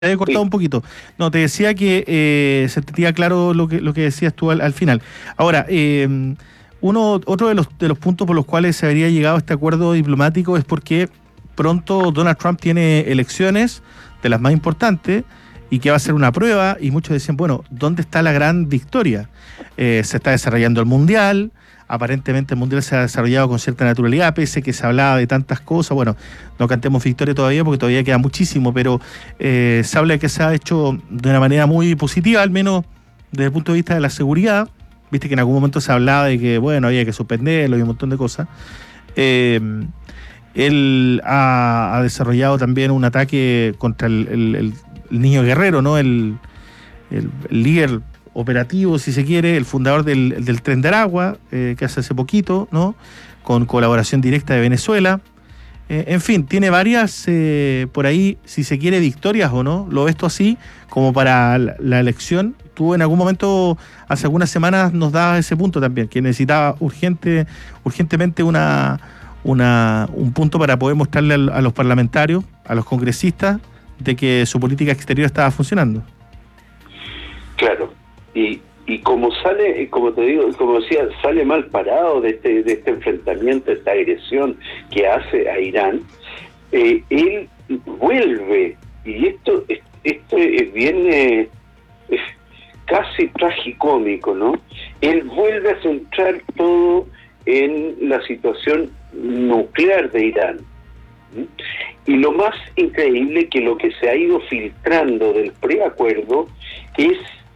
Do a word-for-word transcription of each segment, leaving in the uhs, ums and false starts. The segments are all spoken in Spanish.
Te he cortado Sí. un poquito. No, te decía que eh, se te tenía claro lo que, lo que decías tú al, al final. Ahora, eh, uno, otro de los, de los puntos por los cuales se habría llegado a este acuerdo diplomático es porque pronto Donald Trump tiene elecciones de las más importantes y que va a ser una prueba, y muchos decían, bueno, ¿dónde está la gran victoria? Eh, se está desarrollando el Mundial. Aparentemente el Mundial se ha desarrollado con cierta naturalidad, pese a que se hablaba de tantas cosas. Bueno, no cantemos victoria todavía porque todavía queda muchísimo, pero eh, se habla de que se ha hecho de una manera muy positiva, al menos desde el punto de vista de la seguridad. Viste que en algún momento se hablaba de que, bueno, había que suspenderlo y un montón de cosas. Eh, él ha, ha desarrollado también un ataque contra el, el, el, el niño guerrero, ¿no? El, el, el líder operativo, si se quiere, el fundador del, del Tren de Aragua, eh, que hace hace poquito, ¿no? Con colaboración directa de Venezuela. Eh, en fin, tiene varias, eh, por ahí, si se quiere, victorias o no. Lo ves tú así, como para la, la elección. Tú en algún momento, hace algunas semanas, nos dabas ese punto también, que necesitaba urgente, urgentemente una, una, un punto para poder mostrarle a, a los parlamentarios, a los congresistas, de que su política exterior estaba funcionando. Claro. Y, y como sale, como te digo, como decía, sale mal parado de este, de este enfrentamiento, de esta agresión que hace a Irán, eh, él vuelve, y esto, esto viene es casi tragicómico, ¿no? Él vuelve a centrar todo en la situación nuclear de Irán. ¿Mm? Y lo más increíble que lo que se ha ido filtrando del preacuerdo es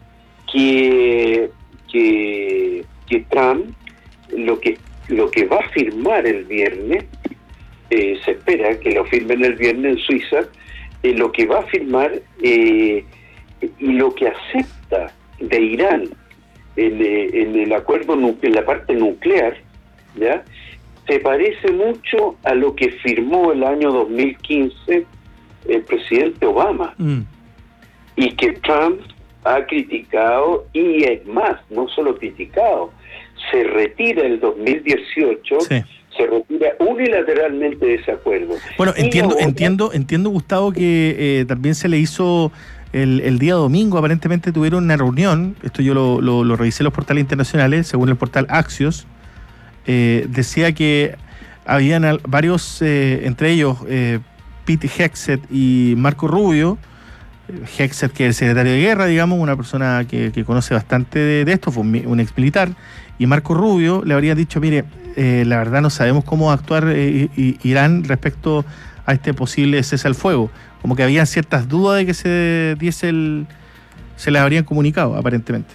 que, que, que Trump lo que lo que va a firmar el viernes, eh, se espera que lo firmen el viernes en Suiza, eh, lo que va a firmar eh, y lo que acepta de Irán en, eh, en el acuerdo, en la parte nuclear, ¿ya? Se parece mucho a lo que firmó el año dos mil quince el presidente Obama, mm. y que Trump ha criticado, y es más, no solo criticado, se retira el dos mil dieciocho, sí. se retira unilateralmente de ese acuerdo. Bueno, entiendo, ahora, entiendo, entiendo, Gustavo, que eh, también se le hizo el, el día domingo, aparentemente tuvieron una reunión, esto yo lo, lo, lo revisé en los portales internacionales, según el portal Axios, eh, decía que habían varios, eh, entre ellos eh, Pete Hegseth y Marco Rubio. Hegseth, que es el secretario de guerra, digamos, una persona que, que conoce bastante de, de esto, fue un, un ex militar, y Marco Rubio le habría dicho, mire, eh, la verdad no sabemos cómo actuar eh, Irán respecto a este posible cese al fuego, como que había ciertas dudas de que se diese el, se les habrían comunicado, aparentemente.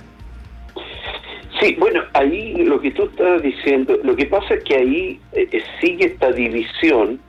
Sí, bueno, ahí lo que tú estás diciendo, lo que pasa es que ahí eh, sigue esta división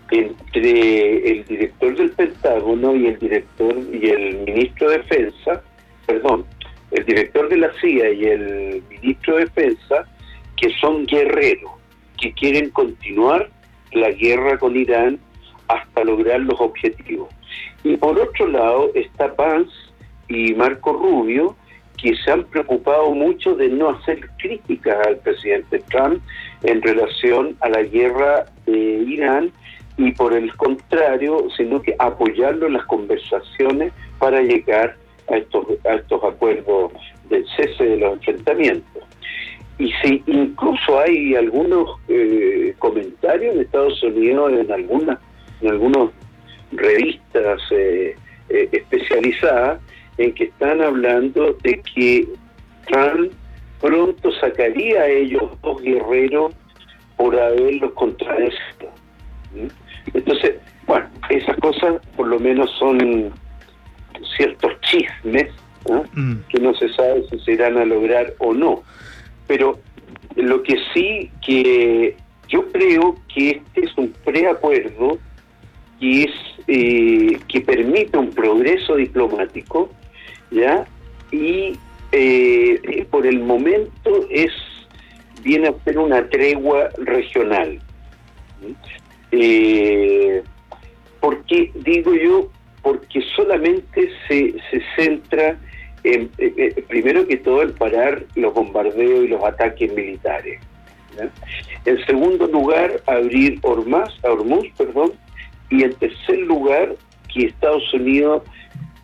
entre el director del Pentágono y el director y el ministro de Defensa, perdón, el director de la C I A y el ministro de Defensa, que son guerreros, que quieren continuar la guerra con Irán hasta lograr los objetivos. Y por otro lado está Vance y Marco Rubio, que se han preocupado mucho de no hacer críticas al presidente Trump en relación a la guerra de Irán, y por el contrario, sino que apoyarlo en las conversaciones para llegar a estos a estos acuerdos del cese de los enfrentamientos. Y si incluso hay algunos eh, comentarios en Estados Unidos, en algunas en algunas revistas eh, eh, especializadas, en que están hablando de que Trump pronto sacaría a ellos dos guerreros por haberlos contradecido. Entonces, bueno, esas cosas por lo menos son ciertos chismes, ¿no? Mm. que no se sabe si se irán a lograr o no. Pero lo que sí, que yo creo que este es un preacuerdo que es eh, que permite un progreso diplomático, ya, y eh, por el momento es viene a ser una tregua regional. Eh, porque digo yo, porque solamente se, se centra en, eh, primero que todo, en parar los bombardeos y los ataques militares, ¿ya? En segundo lugar, abrir Hormuz, Hormuz, perdón, y en tercer lugar, que Estados Unidos